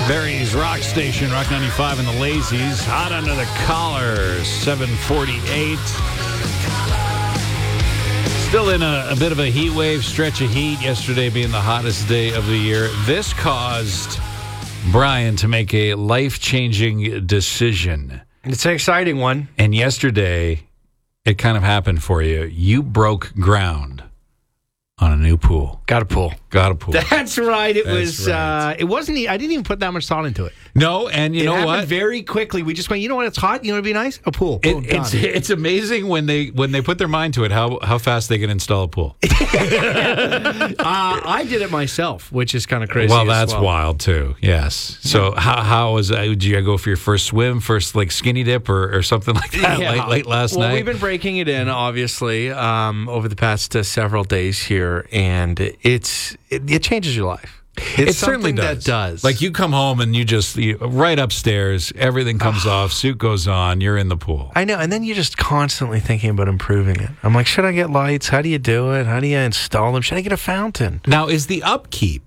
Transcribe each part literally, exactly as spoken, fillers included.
Barry's Rock Station, Rock ninety-five and the Lazies. Hot under the collar, seven forty-eight. Still in a, a bit of a heat wave, stretch of heat, yesterday being the hottest day of the year. This caused Brian to make a life-changing decision. It's an exciting one. And yesterday, it kind of happened for you. You broke ground on a new pool. Got a pool. Got a pool. That's right. It That's was. right. Uh, it wasn't. I didn't even put that much thought into it. No, and you it know happened what? Very quickly, we just went. You know what? It's hot. You know what'd be nice? A pool. Boom, It, it's it's amazing when they when they put their mind to it how how fast they can install a pool. uh, I did it myself, which is kind of crazy. Well, as that's well. wild too. Yes. So how how was uh, did you go for your first swim, first like skinny dip or, or something like that Yeah. late, late last well, night? we've been breaking it in, obviously, um, over the past uh, several days here, and it's it, it changes your life. It's it certainly something does. that does. Like you come home and you just you, right upstairs, everything comes off, suit goes on, you're in the pool. I know, and then you're just constantly thinking about improving it. I'm like, should I get lights? How do you do it? How do you install them? Should I get a fountain? Now, is the upkeep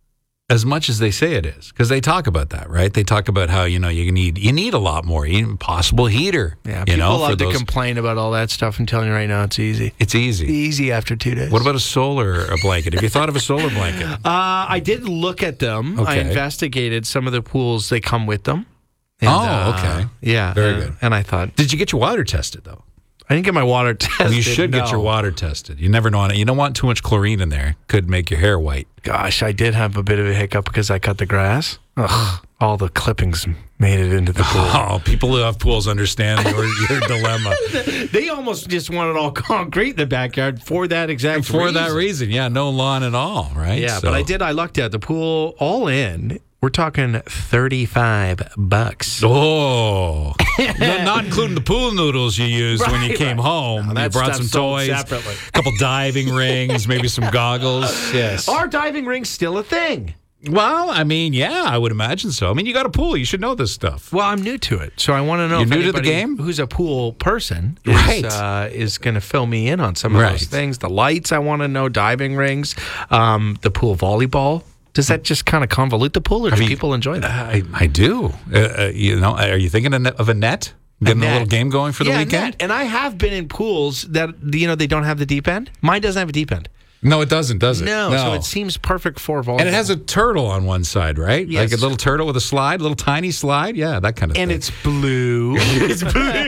as much as they say it is? Because they talk about that, right? They talk about how, you know, you need you need a lot more, you need a possible heater. Yeah, you people know, love for to those, complain about all that stuff. I'm telling you right now, it's easy. It's easy. Easy after two days. What about a solar a blanket? Have you thought of a solar blanket? Uh, I did look at them. I Okay. investigated some of the pools. They come with them. And, Oh, uh, okay. Yeah. Very and, good. And I thought, Did you get your water tested, though? I didn't get my water tested. You should get no. your water tested. You never know. You don't want too much chlorine in there. Could make your hair white. Gosh, I did have a bit of a hiccup because I cut the grass. Ugh, all the clippings made it into the pool. Oh, people who have pools understand your, your dilemma. They almost just wanted all concrete in the backyard for that exact For reason. that reason, yeah, no lawn at all, right? Yeah, So- but I did. I looked at the pool all in. We're talking thirty-five bucks. Oh, no, not including the pool noodles you used when you Right, came right. home. No, you that brought stuff's some sold toys, separately. a couple diving rings, maybe some goggles. Yes. Are diving rings still a thing? Well, I mean, yeah, I would imagine so. I mean, you got a pool. You should know this stuff. Well, I'm new to it, so I want to know You're if new to the anybody game? who's a pool person is, Right. uh, is going to fill me in on some of Right. those things. The lights, I want to know, diving rings, um, the pool volleyball. Does that just kind of convolute the pool, or do you- people enjoy that? I, I do. Uh, uh, you know, are you thinking of of a net? Getting a, net. little game going for the yeah, weekend? net. And I have been in pools that, you know, they don't have the deep end. Mine doesn't have a deep end. No, it doesn't, does it? No, so it seems perfect for volleyball. And it has a turtle on one side, right? Yes. Like a little turtle with a slide, a little tiny slide. Yeah, that kind of And thing. it's blue. It's blue.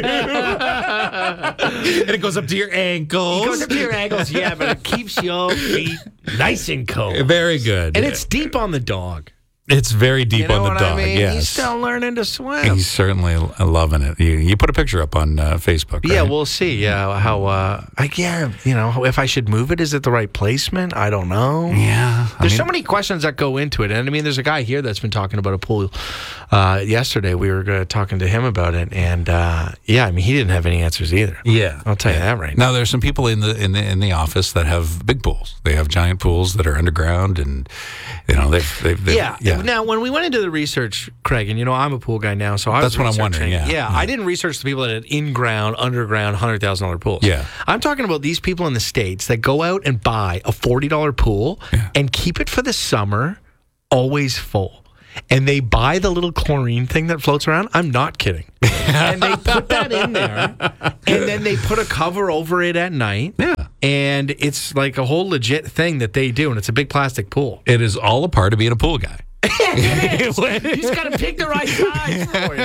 and it goes up to your ankles. It goes up to your ankles, yeah, but it keeps your feet nice and cold. Very good. And it's deep on the dog. It's very deep You know on the what dog. I mean? Yes. He's still learning to swim. He's certainly loving it. You, you put a picture up on uh, Facebook, right? Yeah, we'll see. Yeah, how? Uh, I, yeah, you know, if I should move it, is it the right placement? I don't know. Yeah. I There's mean, so many questions that go into it, and I mean, there's a guy here that's been talking about a pool. Uh, yesterday, we were uh, talking to him about it, and uh, yeah, I mean, he didn't have any answers either. Yeah, I'll tell you that right now. There's some people in the in the in the office that have big pools. They have giant pools that are underground, and you know they've, they've, they've Yeah. yeah. Now, when we went into the research, Craig, and you know, I'm a pool guy now, so I That's was what I'm wondering, researching- yeah. yeah, Yeah. I didn't research the people that had in-ground, underground, one hundred thousand dollars pools. Yeah. I'm talking about these people in the States that go out and buy a forty dollars pool Yeah. and keep it for the summer, always full. And they buy the little chlorine thing that floats around. I'm not kidding. And they put that in there, and then they put a cover over it at night. Yeah. And it's like a whole legit thing that they do, and it's a big plastic pool. It is all a part of being a pool guy. You just got to pick the right size for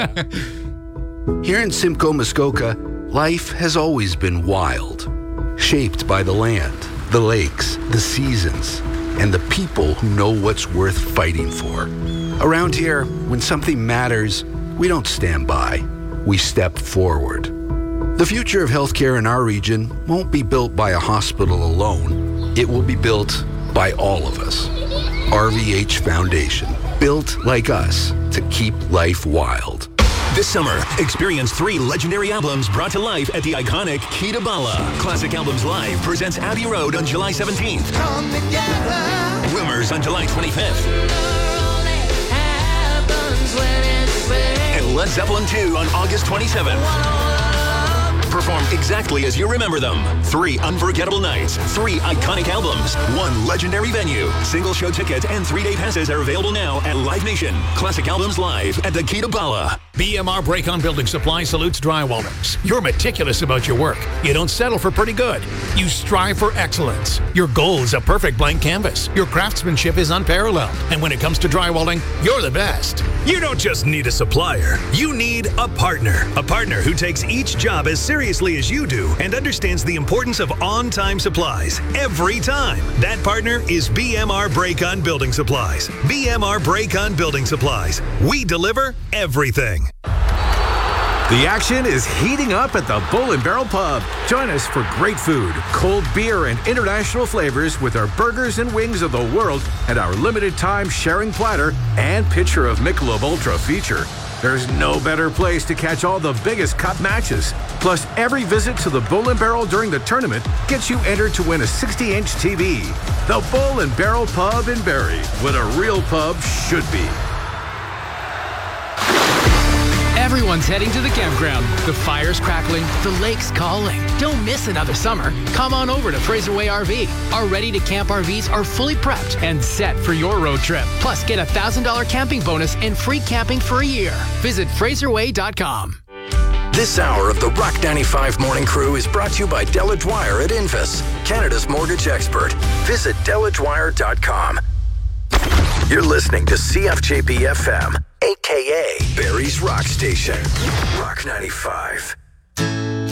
you. Here in Simcoe, Muskoka, life has always been wild, shaped by the land, the lakes, the seasons, and the people who know what's worth fighting for. Around here, when something matters, we don't stand by, we step forward. The future of healthcare in our region won't be built by a hospital alone. It will be built by all of us. R V H Foundation, built like us to keep life wild. This summer, experience three legendary albums brought to life at the iconic Key to Bala. Classic Albums Live presents Abbey Road on July seventeenth. Come together. Rumours on July twenty-fifth. Happens when it's ready. And Led Zeppelin two on August twenty-seventh. perform exactly as you remember them. Three unforgettable nights, three iconic albums, one legendary venue. Single show tickets and three-day passes are available now at Live Nation. Classic Albums Live at the Key to Bala. B M R Break-On Building Supply salutes drywallers. You're meticulous about your work. You don't settle for pretty good. You strive for excellence. Your goal is a perfect blank canvas. Your craftsmanship is unparalleled. And when it comes to drywalling, you're the best. You don't just need a supplier. You need a partner. A partner who takes each job as seriously as you do and understands the importance of on-time supplies every time. That partner is B M R Break-On Building Supplies. B M R Break-On Building Supplies. We deliver everything. The action is heating up at the Bull and Barrel Pub. Join us for great food, cold beer, and international flavors with our burgers and wings of the world and our limited time sharing platter and pitcher of Michelob Ultra feature. There's no better place to catch all the biggest cup matches. Plus, every visit to the Bull and Barrel during the tournament gets you entered to win a sixty inch T V. The Bull and Barrel Pub in Barrie, what a real pub should be. Everyone's heading to the campground. The fire's crackling, the lake's calling. Don't miss another summer. Come on over to Fraser Way R V. Our ready-to-camp R Vs are fully prepped and set for your road trip. Plus, get a one thousand dollars camping bonus and free camping for a year. Visit fraser way dot com. This hour of the Rock ninety-five Morning Crew is brought to you by Della Dwyer at Invis, Canada's mortgage expert. Visit della dwyer dot com. You're listening to C F J B F M, a k a. Barrie's Rock Station. Rock ninety-five.